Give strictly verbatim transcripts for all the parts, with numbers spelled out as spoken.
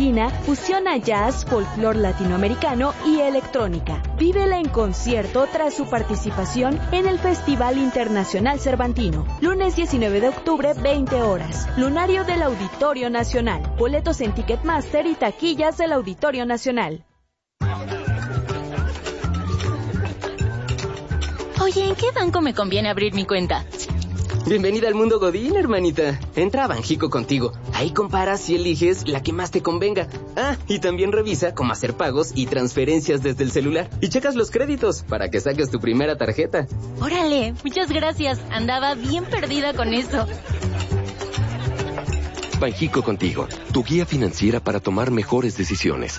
Argentina fusiona jazz, folclor latinoamericano y electrónica. Vívela en concierto tras su participación en el Festival Internacional Cervantino. Lunes diecinueve de octubre, veinte horas. Lunario del Auditorio Nacional. Boletos en Ticketmaster y taquillas del Auditorio Nacional. Oye, ¿en qué banco me conviene abrir mi cuenta? Bienvenida al mundo Godín, hermanita. Entra a Banjico contigo. Ahí comparas y eliges la que más te convenga. Ah, y también revisa cómo hacer pagos y transferencias desde el celular. Y checas los créditos para que saques tu primera tarjeta. Órale, muchas gracias. Andaba bien perdida con eso. Banjico contigo, tu guía financiera para tomar mejores decisiones.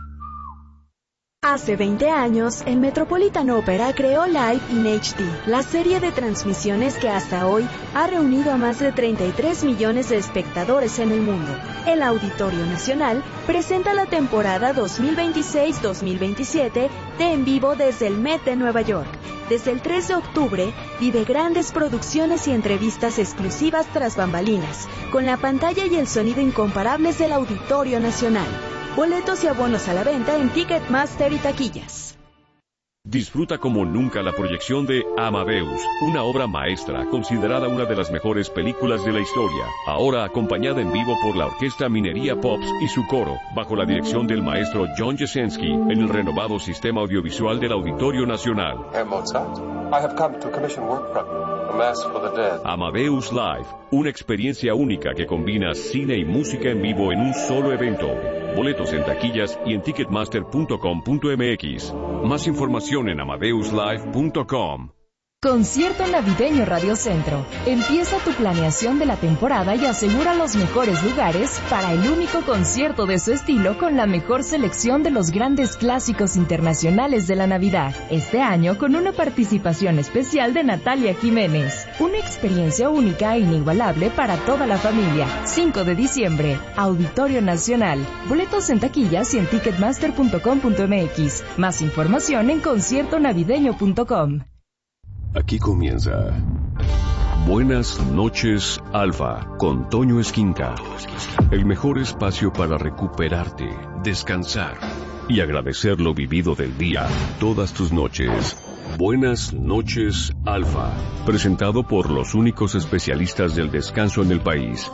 Hace veinte años, el Metropolitan Opera creó Live in H D, la serie de transmisiones que hasta hoy ha reunido a más de treinta y tres millones de espectadores en el mundo. El Auditorio Nacional presenta la temporada dos mil veintiséis dos mil veintisiete de En Vivo desde el Met de Nueva York. Desde el tres de octubre, vive grandes producciones y entrevistas exclusivas tras bambalinas, con la pantalla y el sonido incomparables del Auditorio Nacional. Boletos y abonos a la venta en Ticketmaster y taquillas. Disfruta como nunca la proyección de Amadeus, una obra maestra considerada una de las mejores películas de la historia, ahora acompañada en vivo por la Orquesta Minería Pops y su coro, bajo la dirección del maestro John Jasenski, en el renovado sistema audiovisual del Auditorio Nacional. Herr Mozart, I have come to commission work from you, a mass for the dead. Amadeus Live, una experiencia única que combina cine y música en vivo en un solo evento. Boletos en taquillas y en ticketmaster punto com punto m x. Más información en amadeus live punto com. Concierto Navideño Radio Centro. Empieza tu planeación de la temporada y asegura los mejores lugares para el único concierto de su estilo con la mejor selección de los grandes clásicos internacionales de la Navidad. Este año con una participación especial de Natalia Jiménez. Una experiencia única e inigualable para toda la familia. cinco de diciembre, Auditorio Nacional. Boletos en taquillas y en ticketmaster punto com punto m x. Más información en concierto navideño punto com. Aquí comienza Buenas noches, Alfa, con Toño Esquinca. El mejor espacio para recuperarte, descansar y agradecer lo vivido del día, todas tus noches. Buenas noches, Alfa. Presentado por los únicos especialistas del descanso en el país.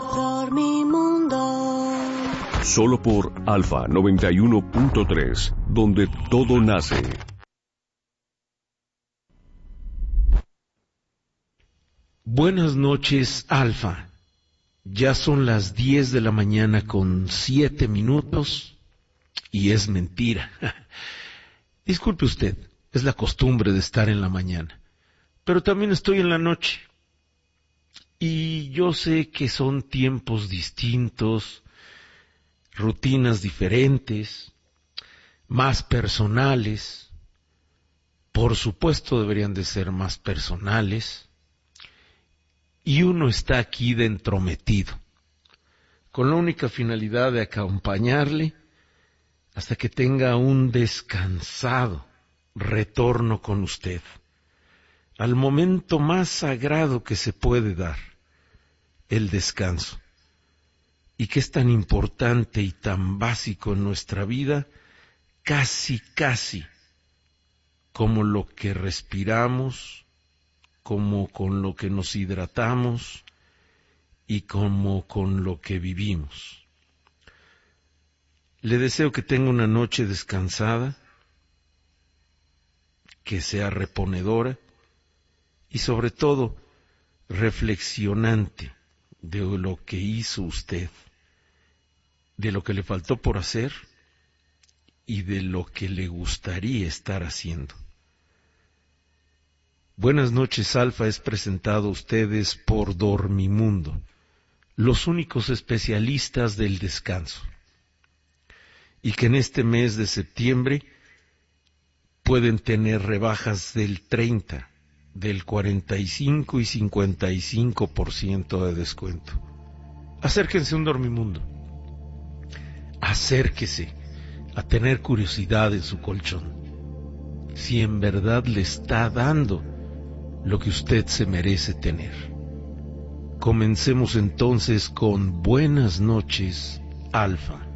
Solo por Alfa noventa y uno punto tres, donde todo nace. Buenas noches, Alfa. Ya son las diez de la mañana con siete minutos y es mentira. Disculpe usted, es la costumbre de estar en la mañana, pero también estoy en la noche. Y yo sé que son tiempos distintos, rutinas diferentes, más personales. Por supuesto deberían de ser más personales. Y uno está aquí de entrometido, con la única finalidad de acompañarle hasta que tenga un descansado retorno con usted, al momento más sagrado que se puede dar, el descanso, y que es tan importante y tan básico en nuestra vida, casi, casi, como lo que respiramos, como con lo que nos hidratamos y como con lo que vivimos. Le deseo que tenga una noche descansada, que sea reponedora y sobre todo reflexionante de lo que hizo usted, de lo que le faltó por hacer y de lo que le gustaría estar haciendo. Buenas noches, Alfa es presentado a ustedes por Dormimundo, los únicos especialistas del descanso. Y que en este mes de septiembre pueden tener rebajas del treinta, del cuarenta y cinco y cincuenta y cinco por ciento de descuento. Acérquense a un Dormimundo. Acérquese a tener curiosidad en su colchón. Si en verdad le está dando lo que usted se merece tener. Comencemos entonces con Buenas noches, Alfa.